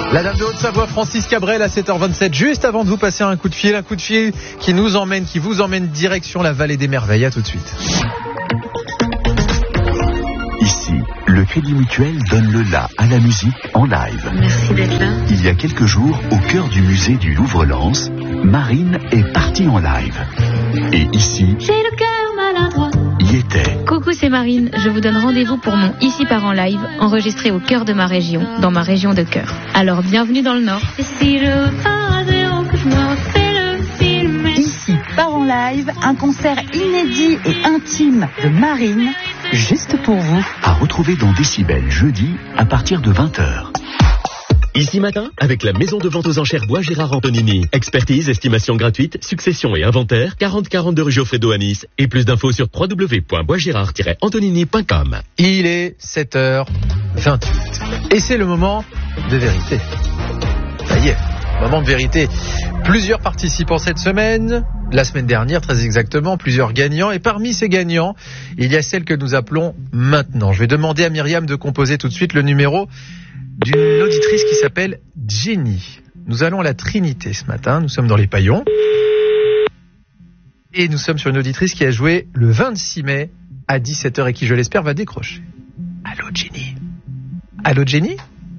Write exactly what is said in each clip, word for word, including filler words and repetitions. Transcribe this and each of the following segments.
La dame de Haute-Savoie, Francis Cabrel, à sept heures vingt-sept, juste avant de vous passer un coup de fil, un coup de fil qui nous emmène, qui vous emmène direction la vallée des merveilles. À tout de suite. Ici, le Crédit Mutuel donne le la à la musique en live. Merci d'être là. Il y a quelques jours, au cœur du musée du Louvre-Lens, Marine est partie en live. Et ici, j'ai le cœur maladroit. Y était. Coucou, c'est Marine. Je vous donne rendez-vous pour mon Ici part en live, enregistré au cœur de ma région, dans ma région de cœur. Alors, bienvenue dans le Nord. Et si je pars à zéro, que je me refais le film. Ici part en live, un concert inédit et intime de Marine, juste pour vous. À retrouver dans Décibel jeudi à partir de vingt heures. Ici matin, avec la maison de vente aux enchères Bois Gérard Antonini. Expertise, estimation gratuite, succession et inventaire, quarante quarante-deux rue Geoffrey-Do à Nice. Et plus d'infos sur w w w point bois gérard tiret antonini point com. Il est sept heures vingt-huit. Et c'est le moment de vérité. Ça y est, moment de vérité. Plusieurs participants cette semaine, la semaine dernière très exactement, plusieurs gagnants. Et parmi ces gagnants, il y a celle que nous appelons maintenant. Je vais demander à Myriam de composer tout de suite le numéro d'une auditrice qui s'appelle Jenny. Nous allons à la Trinité ce matin, nous sommes dans les Paillons. Et nous sommes sur une auditrice qui a joué le vingt-six mai à dix-sept heures et qui, je l'espère, va décrocher. Allô Jenny. Allô Jenny.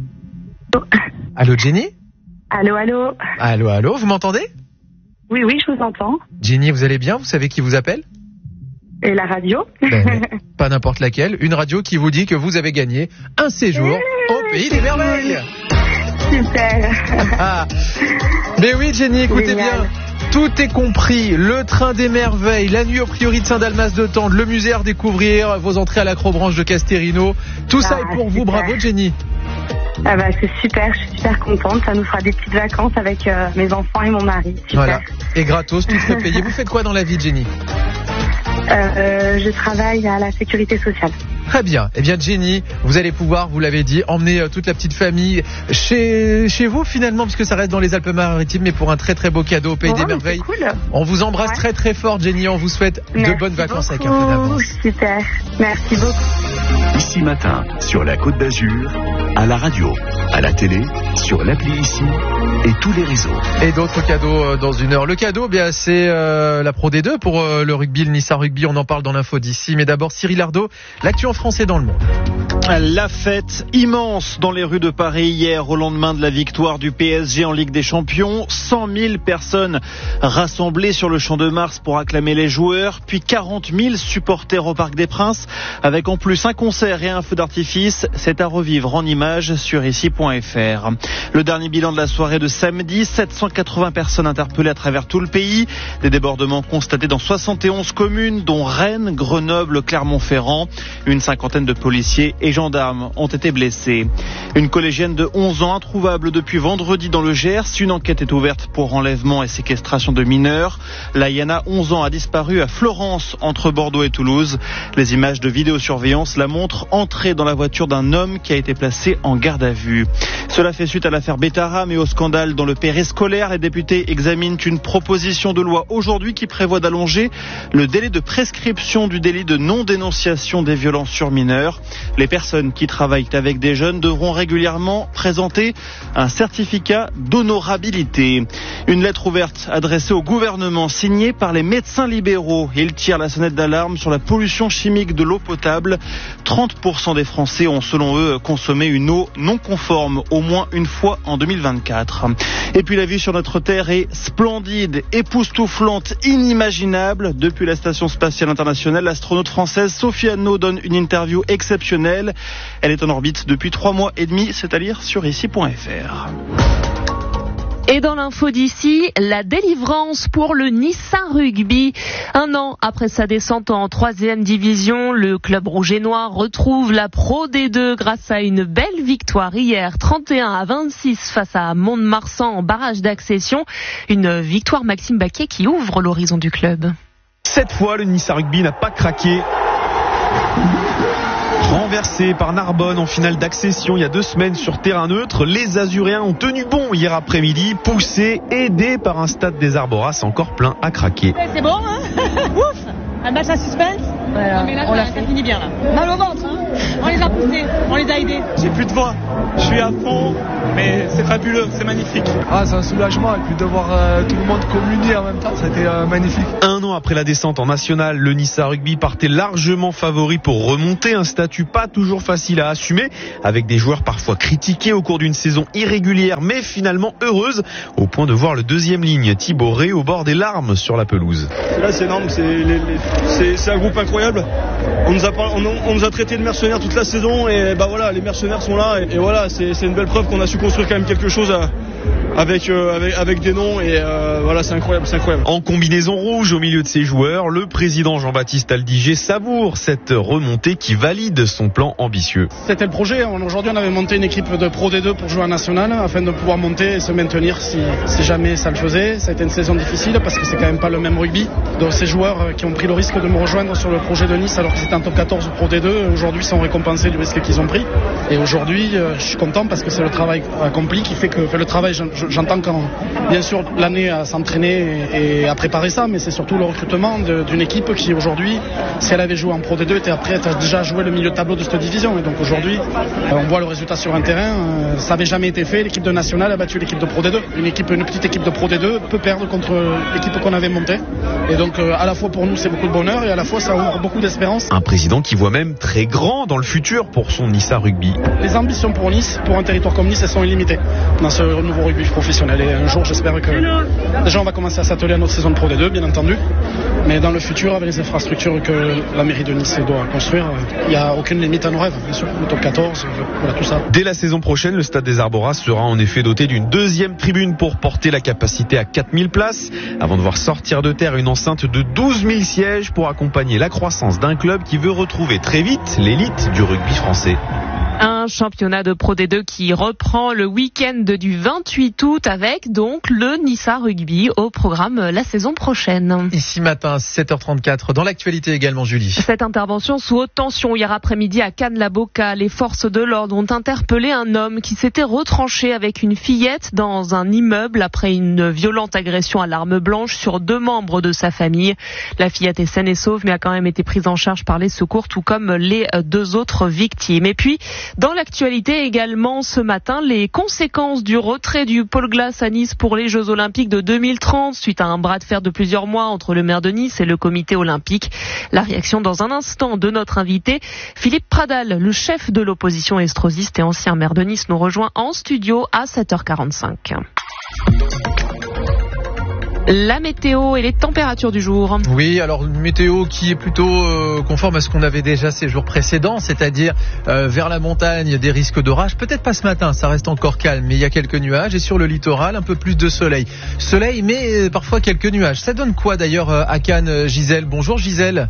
Allô Jenny. Allô, allô. Allô, allô, vous m'entendez? Oui, oui, je vous entends. Jenny, vous allez bien? Vous savez qui vous appelle? Et la radio? Ben, pas n'importe laquelle, une radio qui vous dit que vous avez gagné un séjour au Pays des Merveilles. Super. Ah. Mais oui Jenny, écoutez Génial. bien, tout est compris, le train des merveilles, la nuit au Prieuré de Saint-Dalmas de Tende, le musée à redécouvrir, vos entrées à l'Acrobranche de Castelrino, tout ah, ça est pour super. Vous, bravo Jenny. Ah bah c'est super, je suis super contente, ça nous fera des petites vacances avec euh, mes enfants et mon mari. Super. Voilà, et gratos, tout frais payé. Vous faites quoi dans la vie Jenny? Euh, je travaille à la sécurité sociale. Très bien. Eh bien, Jenny, vous allez pouvoir, vous l'avez dit, emmener euh, toute la petite famille chez, chez vous finalement, puisque ça reste dans les Alpes-Maritimes, mais pour un très très beau cadeau au Pays oh, des Merveilles. Cool. On vous embrasse ouais. très très fort, Jenny. On vous souhaite Merci de bonnes vacances beaucoup. avec un peu d'avance. Super. Merci beaucoup. Ici matin, sur la Côte d'Azur, à la radio, à la télé, sur l'appli Ici et tous les réseaux. Et d'autres cadeaux euh, dans une heure. Le cadeau, eh bien, c'est euh, la Pro D deux pour euh, le rugby, le Nice Rugby. On en parle dans l'info d'ici. Mais d'abord, Cyril Ardo, l'actu en français dans le monde. La fête immense dans les rues de Paris hier au lendemain de la victoire du P S G en Ligue des Champions. cent mille personnes rassemblées sur le Champ de Mars pour acclamer les joueurs, puis quarante mille supporters au Parc des Princes avec en plus un concert et un feu d'artifice. C'est à revivre en images sur ici point f r. Le dernier bilan de la soirée de samedi, sept cent quatre-vingts personnes interpellées à travers tout le pays. Des débordements constatés dans soixante et onze communes dont Rennes, Grenoble, Clermont-Ferrand. Une cinquantaine de policiers et gendarmes ont été blessés. Une collégienne de onze ans introuvable depuis vendredi dans le Gers. Une enquête est ouverte pour enlèvement et séquestration de mineurs. Layana, onze ans, a disparu à Florence, entre Bordeaux et Toulouse. Les images de vidéosurveillance la montrent entrer dans la voiture d'un homme qui a été placé en garde à vue. Cela fait suite à l'affaire Bétaram et au scandale dans le périscolaire. Les députés examinent une proposition de loi aujourd'hui qui prévoit d'allonger le délai de prescription du délit de non-dénonciation des violences sur mineurs. Les personnes qui travaillent avec des jeunes devront régulièrement présenter un certificat d'honorabilité. Une lettre ouverte adressée au gouvernement signée par les médecins libéraux. Ils tirent la sonnette d'alarme sur la pollution chimique de l'eau potable. trente pour cent des Français ont selon eux consommé une eau non conforme au moins une fois en deux mille vingt-quatre. Et puis la vie sur notre Terre est splendide, époustouflante, inimaginable. Depuis la Station Spatiale Internationale, l'astronaute française Sophie Anneau donne une interview exceptionnelle. Elle est en orbite depuis trois mois et demi, c'est à lire sur ici point f r. Et dans l'info d'ici, la délivrance pour le Nice Rugby. Un an après sa descente en troisième division, le club rouge et noir retrouve la Pro D deux grâce à une belle victoire hier, trente et un à vingt-six face à Mont-de-Marsan en barrage d'accession. Une victoire Maxime Baquet qui ouvre l'horizon du club. Cette fois, le Nice Rugby n'a pas craqué. Renversé par Narbonne en finale d'accession il y a deux semaines sur terrain neutre, les Azuréens ont tenu bon hier après-midi, poussés, aidés par un stade des Arboras encore plein à craquer. C'est bon, hein. Ouf. Un match à suspense. Voilà, non, mais là, on l'a fait. Fini bien là. Mal au ventre, hein. On les a poussés, on les a aidés. J'ai plus de voix, je suis à fond, mais c'est fabuleux, c'est magnifique. Ah, c'est un soulagement, et puis de voir euh, tout le monde communier en même temps, c'était euh, magnifique. Un an après la descente en national, le Nice Rugby partait largement favori pour remonter, un statut pas toujours facile à assumer, avec des joueurs parfois critiqués au cours d'une saison irrégulière, mais finalement heureuse, au point de voir le deuxième ligne, Thibaut Ré, au bord des larmes sur la pelouse. Là, c'est énorme, c'est, les, les, c'est, c'est un groupe incroyable. On nous, a, on, on nous a traités de mercenaires toute la saison, et bah voilà, les mercenaires sont là, et, et voilà, c'est, c'est une belle preuve qu'on a su construire quand même quelque chose à, avec, euh, avec, avec des noms, et euh, voilà, c'est incroyable, c'est incroyable. En combinaison rouge au milieu de ses joueurs, le président Jean-Baptiste Aldiger savoure cette remontée qui valide son plan ambitieux. C'était le projet. Aujourd'hui, on avait monté une équipe de Pro D deux pour jouer en national afin de pouvoir monter et se maintenir si, si jamais ça le faisait. Ça a été une saison difficile parce que c'est quand même pas le même rugby. Donc ces joueurs qui ont pris le risque de me rejoindre sur le projet de Nice alors qu'ils étaient en top quatorze Pro D deux, aujourd'hui sont récompensés du risque qu'ils ont pris. Et aujourd'hui, je suis content parce que c'est le travail accompli qui fait que fait le travail, j'entends quand bien sûr l'année à s'entraîner et, et à préparer ça, mais c'est surtout le recrutement de, d'une équipe qui aujourd'hui, si elle avait joué en Pro D deux, était prête à déjà jouer le milieu de tableau de cette division. Et donc aujourd'hui, on voit le résultat sur un terrain. Ça n'avait jamais été fait. L'équipe de nationale a battu l'équipe de Pro D deux. Une équipe, une petite équipe de Pro D deux peut perdre contre l'équipe qu'on avait montée. Et donc à la fois pour nous c'est beaucoup de bonheur et à la fois ça ouvre beaucoup d'espérance. Un président qui voit même très grand dans le futur pour son Nice Rugby. Les ambitions pour Nice, pour un territoire comme Nice, elles sont illimitées dans ce nouveau rugby professionnel. Et un jour j'espère que déjà on va commencer à s'atteler à notre saison de Pro D deux, bien entendu. Mais dans le futur, avec les infrastructures que la mairie de Nice doit construire, il n'y a aucune limite à nos rêves, bien sûr. Le top quatorze, voilà tout ça. Dès la saison prochaine, le stade des Arboras sera en effet doté d'une deuxième tribune pour porter la capacité à quatre mille places, avant de voir sortir de terre une enceinte de douze mille sièges pour accompagner la croissance d'un club qui veut retrouver très vite l'élite du rugby français. Un championnat de Pro D deux qui reprend le week-end du vingt-huit août avec donc le Nice Rugby au programme la saison prochaine. Ici matin, sept heures trente-quatre. Dans l'actualité également, Julie. Cette intervention sous haute tension hier après-midi à Cannes-la-Boca. Les forces de l'ordre ont interpellé un homme qui s'était retranché avec une fillette dans un immeuble après une violente agression à l'arme blanche sur deux membres de sa famille. La fillette est saine et sauve mais a quand même été prise en charge par les secours tout comme les deux autres victimes. Et puis, dans l'actualité également ce matin, les conséquences du retrait du pôle glace à Nice pour les Jeux Olympiques de deux mille trente suite à un bras de fer de plusieurs mois entre le maire de Nice et le comité olympique. La réaction dans un instant de notre invité, Philippe Pradal, le chef de l'opposition estrosiste et ancien maire de Nice, nous rejoint en studio à sept heures quarante-cinq. La météo et les températures du jour. Oui, alors une météo qui est plutôt euh, conforme à ce qu'on avait déjà ces jours précédents, c'est-à-dire euh, vers la montagne des risques d'orage. Peut-être pas ce matin, ça reste encore calme, mais il y a quelques nuages. Et sur le littoral, un peu plus de soleil. Soleil, mais euh, parfois quelques nuages. Ça donne quoi d'ailleurs euh, à Cannes, euh, Gisèle? Bonjour Gisèle.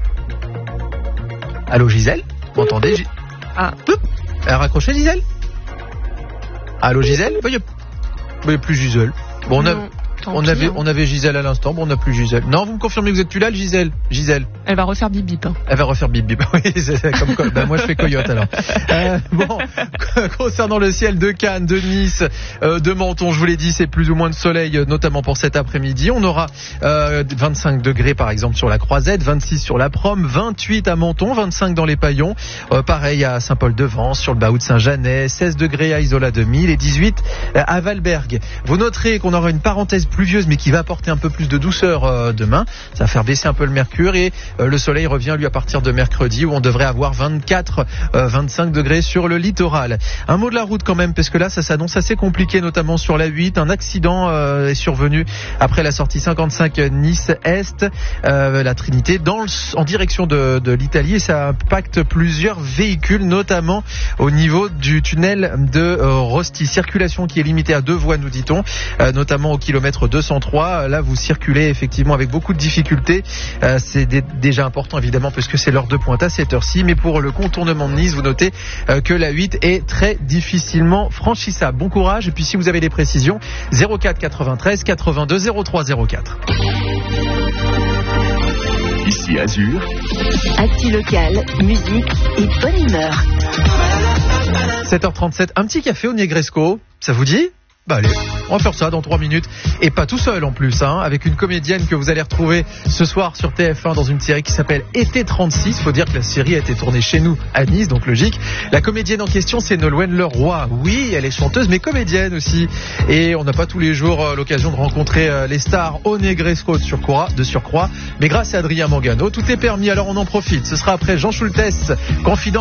Allô Gisèle? Vous m'entendez? G... Ah, Poup. Elle a raccroché Gisèle? Allô Gisèle? Il n'y a plus Gisèle. Bon, on a... On avait, on avait Gisèle à l'instant, bon on n'a plus Gisèle. Non, vous me confirmez que vous êtes plus là, Gisèle? Gisèle. Elle va refaire bip bip. Hein. Elle va refaire bip bip. Oui, c'est comme quoi. Ben, moi je fais coyote alors. Euh, bon, concernant le ciel de Cannes, de Nice, euh, de Menton, je vous l'ai dit, c'est plus ou moins de soleil, notamment pour cet après-midi. On aura euh, vingt-cinq degrés par exemple sur la Croisette, vingt-six sur la Prom, vingt-huit à Menton, vingt-cinq dans les Paillons. Euh, pareil à Saint-Paul-de-Vence, sur le Bahut de Saint-Janet, seize degrés à Isola deux mille et dix-huit à Valberg. Vous noterez qu'on aura une parenthèse pluvieuse mais qui va apporter un peu plus de douceur euh, demain. Ça va faire baisser un peu le mercure et euh, le soleil revient lui à partir de mercredi où on devrait avoir vingt-quatre à vingt-cinq degrés sur le littoral. Un mot de la route quand même parce que là ça s'annonce assez compliqué notamment sur la huit. Un accident euh, est survenu après la sortie cinquante-cinq Nice-Est, euh, la Trinité, dans le, en direction de, de l'Italie et ça impacte plusieurs véhicules notamment au niveau du tunnel de euh, Rosti. Circulation qui est limitée à deux voies nous dit-on, euh, notamment au kilomètre deux cent trois. Là vous circulez effectivement avec beaucoup de difficultés. Euh, c'est d- déjà important évidemment puisque c'est l'heure de pointe à cette heure-ci, mais pour le contournement de Nice vous notez euh, que la huit est très difficilement franchissable. Bon courage et puis si vous avez des précisions, zéro quatre quatre-vingt-treize quatre-vingt-deux zéro trois zéro quatre. Ici Azur. Actu locale, musique et bonne humeur. sept heures trente-sept, un petit café au Negresco, ça vous dit ? Bah allez, on va faire ça dans trois minutes. Et pas tout seul en plus, hein, avec une comédienne que vous allez retrouver ce soir sur T F un dans une série qui s'appelle Été trente-six. Faut dire que la série a été tournée chez nous à Nice, donc logique. La comédienne en question, c'est Nolwenn Leroy. Oui, elle est chanteuse, mais comédienne aussi. Et on n'a pas tous les jours euh, l'occasion de rencontrer euh, les stars au Negresco de surcroît, de surcroît. Mais grâce à Adrien Mangano, tout est permis, alors on en profite. Ce sera après Jean Schultes, confident